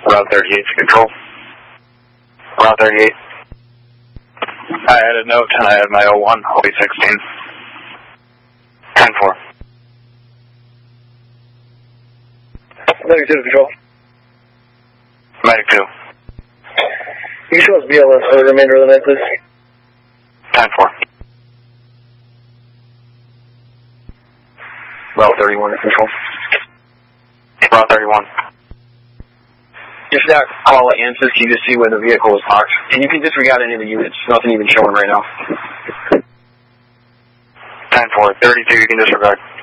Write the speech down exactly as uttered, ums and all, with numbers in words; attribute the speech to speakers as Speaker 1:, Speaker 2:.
Speaker 1: Route thirty-eight to control. Route thirty-eight. I had a note and I had my oh one, Holy sixteen. ten four.
Speaker 2: Medic two to control.
Speaker 1: Medic two.
Speaker 2: You show us B L S for the remainder of the night, please.
Speaker 1: ten four.
Speaker 2: Route thirty-one to control.
Speaker 1: Route thirty-one.
Speaker 2: If that call answers, can you just see where the vehicle was parked? And you can disregard any of the units. Nothing even showing right now.
Speaker 1: ten four. thirty-two, you can disregard.